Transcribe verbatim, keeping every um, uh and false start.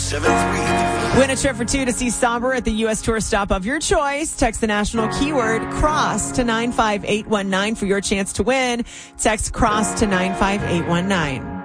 seven three. Win a trip for two to see Somber at the U S tour stop of your choice. Text the national keyword CROSS to nine five eight one nine for your chance to win. Text CROSS to nine five eight one nine.